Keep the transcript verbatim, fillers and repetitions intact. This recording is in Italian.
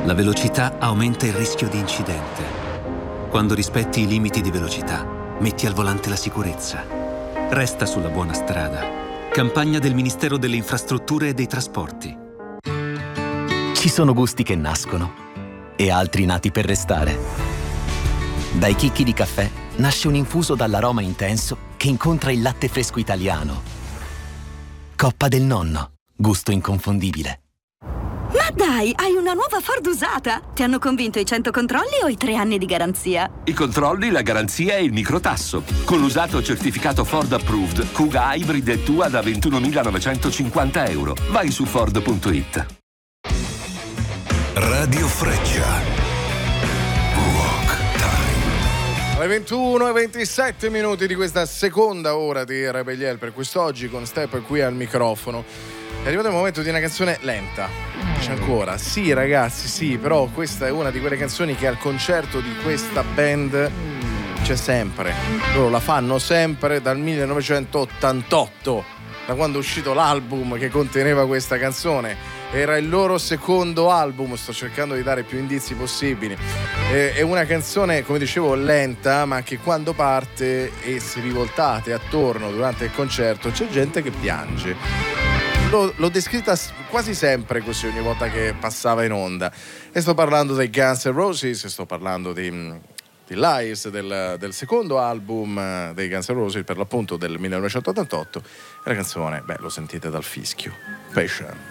La velocità aumenta il rischio di incidente. Quando rispetti i limiti di velocità, metti al volante la sicurezza. Resta sulla buona strada. Campagna del Ministero delle Infrastrutture e dei Trasporti. Ci sono gusti che nascono e altri nati per restare. Dai chicchi di caffè nasce un infuso dall'aroma intenso che incontra il latte fresco italiano. Coppa del Nonno, gusto inconfondibile. Ma dai, hai una nuova Ford usata! Ti hanno convinto i cento controlli o i tre anni di garanzia? I controlli, la garanzia e il microtasso. Con l'usato certificato Ford Approved, Kuga Hybrid è tua da ventunomilanovecentocinquanta euro. Vai su Ford punto it. Radio Freccia. Rock Time. Alle ventuno e ventisette minuti di questa seconda ora di Rebelliel per quest'oggi, con Step qui al microfono. È arrivato il momento di una canzone lenta. C'è ancora? Sì, ragazzi, sì, però questa è una di quelle canzoni che al concerto di questa band c'è sempre. Loro la fanno sempre dal millenovecentottantotto, da quando è uscito l'album che conteneva questa canzone. Era il loro secondo album, sto cercando di dare più indizi possibili. È una canzone, come dicevo, lenta, ma che quando parte e se vi voltate attorno durante il concerto c'è gente che piange. L'ho, l'ho descritta quasi sempre così ogni volta che passava in onda. E sto parlando dei Guns N' Roses, sto parlando di, di Lies, del, del secondo album dei Guns N' Roses, per l'appunto del millenovecentottantotto. E la canzone, beh, lo sentite dal fischio. Passion.